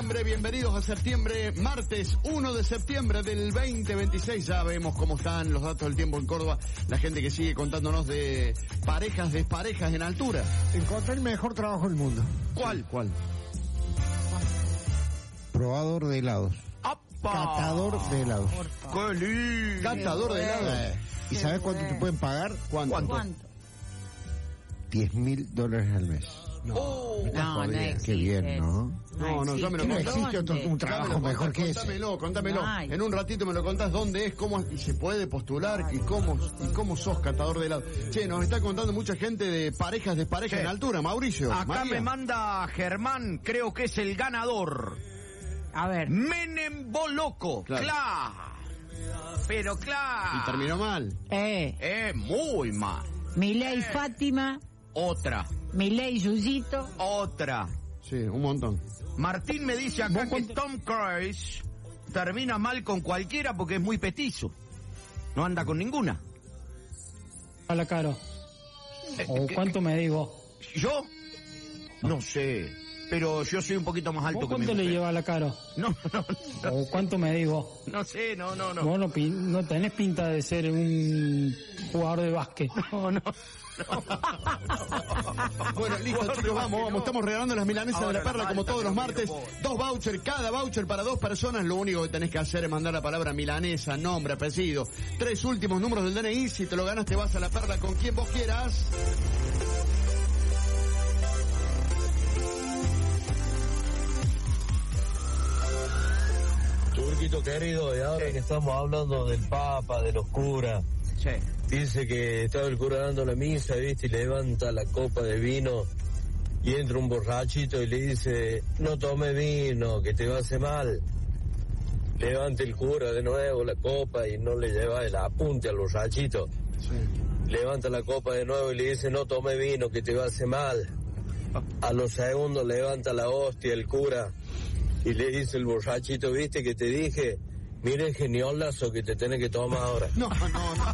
septiembre, bienvenidos a septiembre, martes 1 de septiembre del 2026, ya vemos cómo están los datos del tiempo en Córdoba, la gente que sigue contándonos de parejas, desparejas en altura. Encontré el mejor trabajo del mundo. ¿Cuál? Probador de helados. ¡Apa! Catador de helados. ¡Qué lindo! Catador de helados. ¿Y sabes cuánto te pueden pagar? ¿Cuánto? $10,000 al mes. No, No existe. Qué bien, ¿no? No, yo me lo No contás. existe un trabajo mejor que ese. Contámelo. No hay. En un ratito me lo contás dónde es, cómo y se puede postular y cómo sos catador de helado. Che, nos está contando mucha gente de parejas, desparejas Che. en altura, Mauricio. Acá María. me manda Germán, creo que es el ganador. A ver. Menem Boloco. Claro. Pero claro. Y terminó mal. Muy mal. Milei Fátima, Otra. Milei Yuyito. Otra. Sí, un montón. Martín me dice acá que Tom Cruise termina mal con cualquiera porque es muy petizo. No anda con ninguna. A la Caro. ¿O cuánto me digo? ¿Yo? No sé. Pero yo soy un poquito más alto ¿Vos que mi cuánto le mujer. lleva a la Caro? No. ¿O cuánto me digo? No sé, no. Vos no tenés pinta de ser un jugador de básquet. No. Bueno, listo, chicos, vamos. Estamos regalando las milanesas Ahora de la Perla la como malta, todos los que martes. no me 2 vouchers, cada voucher para 2 personas. Lo único que tenés que hacer es mandar la palabra milanesa, nombre, apellido, 3 últimos números del DNI. Si te lo ganas, te vas a la Perla con quien vos quieras. Turquito querido, y ahora que estamos hablando del Papa, de los curas, Che. dice que estaba el cura dando la misa, ¿viste? Y levanta la copa de vino y entra un borrachito y le dice, no tome vino, que te va a hacer mal. Levanta el cura de nuevo la copa y no le lleva el apunte al borrachito. Levanta la copa de nuevo y le dice, no tome vino, que te va a hacer mal. A los segundos levanta la hostia el cura y le dice el borrachito, ¿viste que te dije? Mire el geniolazo que te tenés que tomar ahora. No.